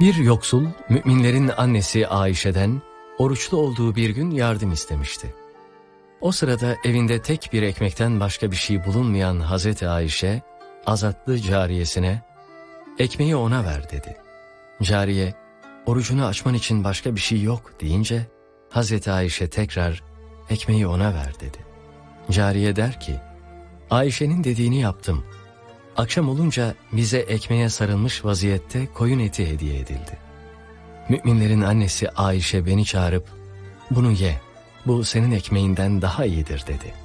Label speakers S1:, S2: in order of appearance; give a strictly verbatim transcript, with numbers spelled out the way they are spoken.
S1: Bir yoksul, müminlerin annesi Ayşe'den oruçlu olduğu bir gün yardım istemişti. O sırada evinde tek bir ekmekten başka bir şey bulunmayan Hazreti Ayşe, azatlı cariyesine, "Ekmeği ona ver," dedi. Cariye, "Orucunu açman için başka bir şey yok," deyince, Hazreti Ayşe tekrar, "Ekmeği ona ver," dedi. Cariye der ki, "Ayşe'nin dediğini yaptım. Akşam olunca bize ekmeğe sarılmış vaziyette koyun eti hediye edildi. Müminlerin annesi Ayşe beni çağırıp, 'Bunu ye, bu senin ekmeğinden daha iyidir,' dedi.